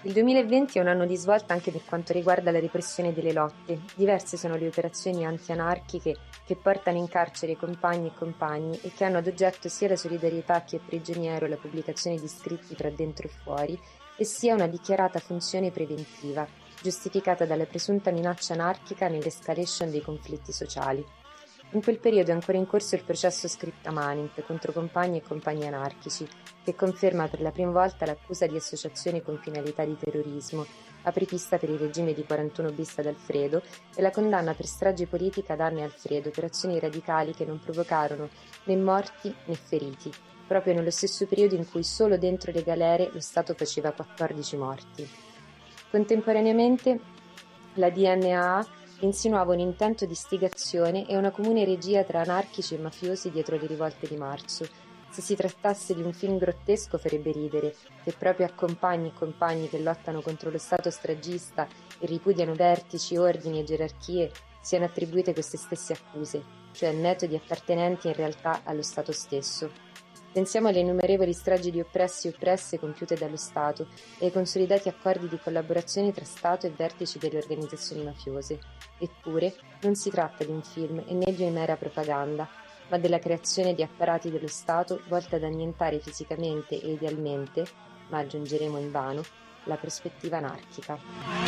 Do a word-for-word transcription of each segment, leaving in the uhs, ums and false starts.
Il duemilaventi è un anno di svolta anche per quanto riguarda la repressione delle lotte. Diverse sono le operazioni anti-anarchiche che portano in carcere i compagni e compagni e che hanno ad oggetto sia la solidarietà a chi è prigioniero e la pubblicazione di scritti tra dentro e fuori, e sia una dichiarata funzione preventiva, giustificata dalla presunta minaccia anarchica nell'escalation dei conflitti sociali. In quel periodo è ancora in corso il processo Scripta Manent contro compagni e compagni anarchici, che conferma per la prima volta l'accusa di associazione con finalità di terrorismo, apripista per il regime di quarantuno bis ad Alfredo, e la condanna per strage politica ad Anna e Alfredo per azioni radicali che non provocarono né morti né feriti, proprio nello stesso periodo in cui solo dentro le galere lo Stato faceva quattordici morti. Contemporaneamente la D N A insinuava un intento di istigazione e una comune regia tra anarchici e mafiosi dietro le rivolte di marzo. Se si trattasse di un film grottesco farebbe ridere, che proprio a compagni e compagni che lottano contro lo Stato stragista e ripudiano vertici, ordini e gerarchie siano attribuite queste stesse accuse, cioè metodi appartenenti in realtà allo Stato stesso. Pensiamo alle innumerevoli stragi di oppressi e oppresse compiute dallo Stato e ai consolidati accordi di collaborazione tra Stato e vertici delle organizzazioni mafiose. Eppure, non si tratta di un film e né di una mera propaganda, ma della creazione di apparati dello Stato volta ad annientare fisicamente e idealmente, ma aggiungeremo invano, la prospettiva anarchica.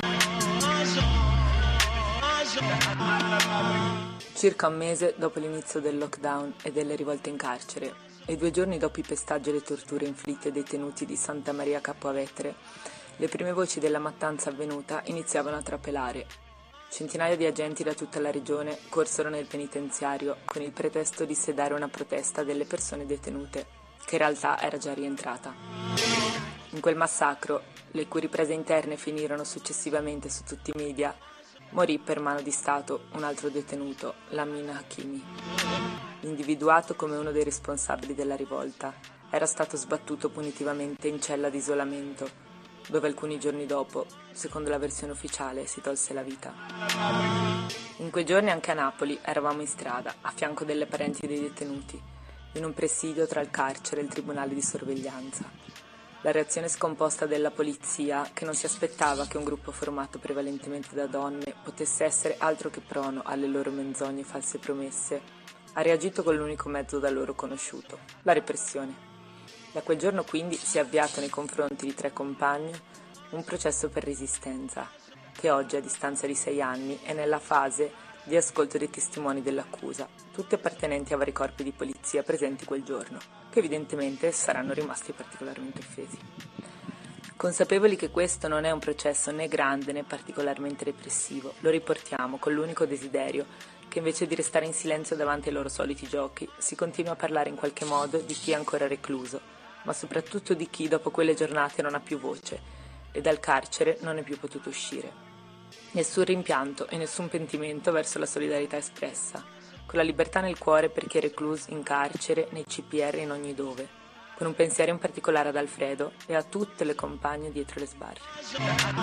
Circa un mese dopo l'inizio del lockdown e delle rivolte in carcere, e due giorni dopo i pestaggi e le torture inflitte ai detenuti di Santa Maria Capua Vetere, le prime voci della mattanza avvenuta iniziavano a trapelare. Centinaia di agenti da tutta la regione corsero nel penitenziario con il pretesto di sedare una protesta delle persone detenute, che in realtà era già rientrata. In quel massacro, le cui riprese interne finirono successivamente su tutti i media, morì per mano di Stato un altro detenuto, Lamin Hakimi. Individuato come uno dei responsabili della rivolta, era stato sbattuto punitivamente in cella di isolamento, dove alcuni giorni dopo, secondo la versione ufficiale, si tolse la vita. In quei giorni anche a Napoli eravamo in strada, a fianco delle parenti dei detenuti, in un presidio tra il carcere e il tribunale di sorveglianza. La reazione scomposta della polizia, che non si aspettava che un gruppo formato prevalentemente da donne potesse essere altro che prono alle loro menzogne e false promesse, ha reagito con l'unico mezzo da loro conosciuto, la repressione. Da quel giorno quindi si è avviato nei confronti di tre compagni un processo per resistenza, che oggi, a distanza di sei anni, è nella fase di ascolto dei testimoni dell'accusa, tutti appartenenti a vari corpi di polizia presenti quel giorno, che evidentemente saranno rimasti particolarmente offesi. Consapevoli che questo non è un processo né grande né particolarmente repressivo, lo riportiamo con l'unico desiderio che invece di restare in silenzio davanti ai loro soliti giochi, si continua a parlare in qualche modo di chi è ancora recluso, ma soprattutto di chi dopo quelle giornate non ha più voce e dal carcere non è più potuto uscire. Nessun rimpianto e nessun pentimento verso la solidarietà espressa, con la libertà nel cuore per chi è recluso in carcere, nei C P R e in ogni dove, con un pensiero in particolare ad Alfredo e a tutte le compagne dietro le sbarre.